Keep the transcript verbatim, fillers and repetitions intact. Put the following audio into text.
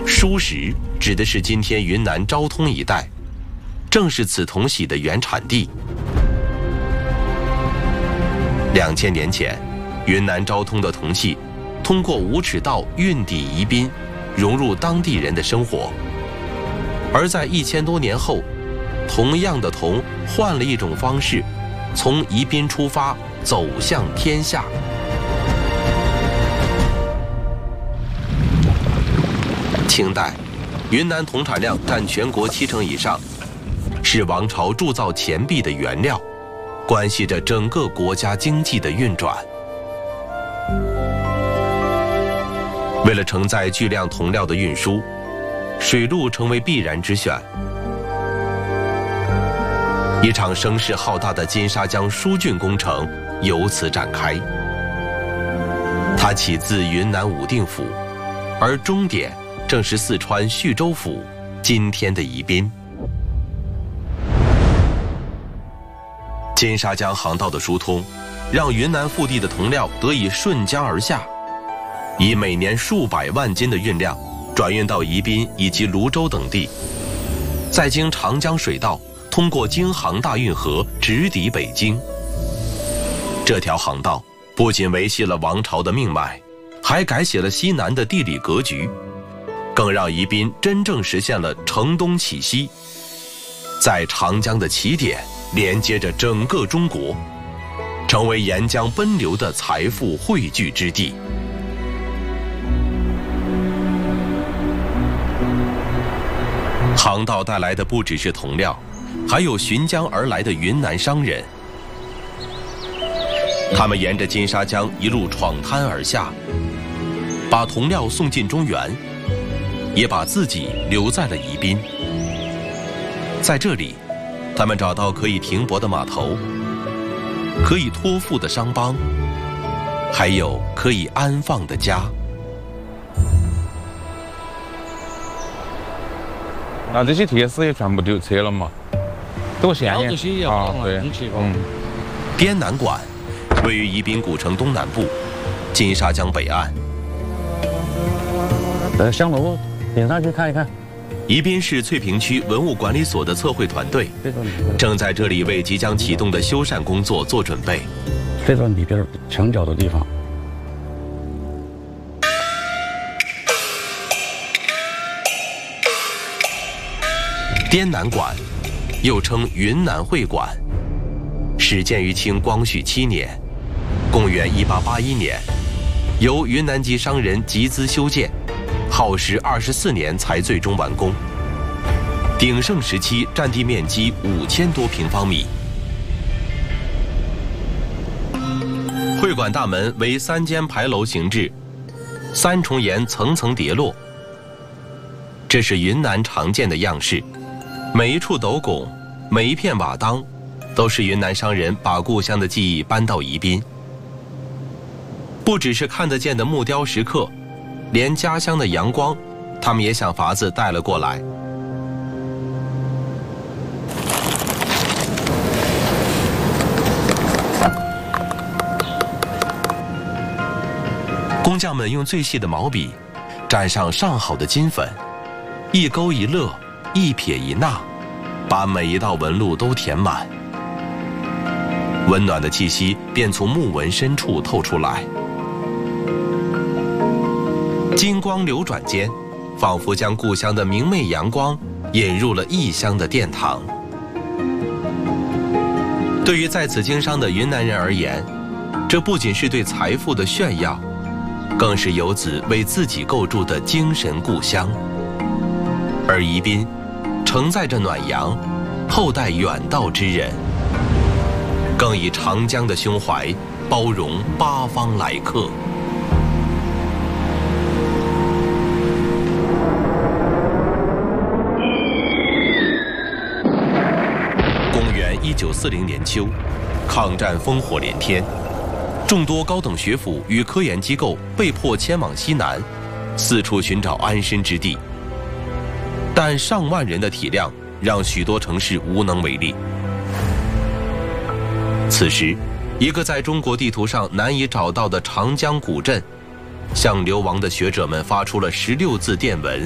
书石指的是今天云南昭通一带，正是此铜器的原产地。两千年前，云南昭通的铜器通过无齿道运抵宜宾，融入当地人的生活。而在一千多年后，同样的铜换了一种方式，从宜宾出发，走向天下。清代，云南铜产量占全国七成以上，是王朝铸造钱币的原料，关系着整个国家经济的运转。为了承载巨量铜料的运输，水路成为必然之选。一场声势浩大的金沙江疏浚工程由此展开。它起自云南武定府，而终点正是四川叙州府，今天的宜宾。金沙江航道的疏通，让云南腹地的铜料得以顺江而下，以每年数百万斤的运量转运到宜宾以及泸州等地，再经长江水道通过京杭大运河直抵北京。这条航道不仅维系了王朝的命脉，还改写了西南的地理格局，更让宜宾真正实现了承东启西，在长江的起点连接着整个中国，成为沿江奔流的财富汇聚之地。航道带来的不只是铜料，还有循江而来的云南商人。他们沿着金沙江一路闯滩而下，把铜料送进中原，也把自己留在了宜宾。在这里，他们找到可以停泊的码头，可以托付的商帮，还有可以安放的家。 那这些铁丝也全部丢撤了嘛？都现眼啊，对，嗯。 滇南馆位于宜宾古城东南部，金沙江北岸。 呃，香楼顶上去看一看。 宜宾市翠屏区文物管理所的测绘团队正在这里为即将启动的修缮工作做准备。 这段里边墙角的地方。 滇南馆又称云南会馆，始建于清光绪七年，公元一八八一年，由云南籍商人集资修建，耗时二十四年才最终完工。鼎盛时期占地面积五千多平方米。会馆大门为三间牌楼形制，三重檐层层叠落，这是云南常见的样式。每一处斗拱，每一片瓦当，都是云南商人把故乡的记忆搬到宜宾。不只是看得见的木雕石刻，连家乡的阳光，他们也想法子带了过来。工匠们用最细的毛笔，蘸上上好的金粉，一勾一勒，一撇一捺，把每一道纹路都填满，温暖的气息便从木纹深处透出来。金光流转间，仿佛将故乡的明媚阳光引入了异乡的殿堂。对于在此经商的云南人而言，这不仅是对财富的炫耀，更是游子为自己构筑的精神故乡。而宜宾承载着暖阳，厚待远道之人，更以长江的胸怀包容八方来客。公元一九四零年秋，抗战烽火连天，众多高等学府与科研机构被迫迁往西南，四处寻找安身之地。但上万人的体量让许多城市无能为力。此时，一个在中国地图上难以找到的长江古镇，向流亡的学者们发出了十六字电文。